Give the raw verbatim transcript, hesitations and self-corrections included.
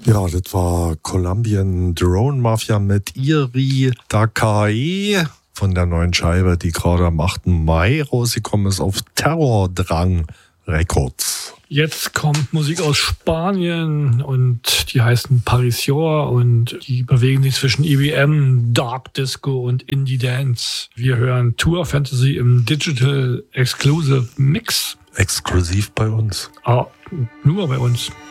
Ja, das war Colombian Drone Mafia mit Iri Dakae von der neuen Scheibe, die gerade am achten Mai rausgekommen ist auf Terrordrang Records. Jetzt kommt Musik aus Spanien und die heißen Parisior und die bewegen sich zwischen E B M, Dark Disco und Indie Dance. Wir hören Tour Fantasy im Digital Exclusive Mix. Exklusiv bei uns. Ah, nur bei uns.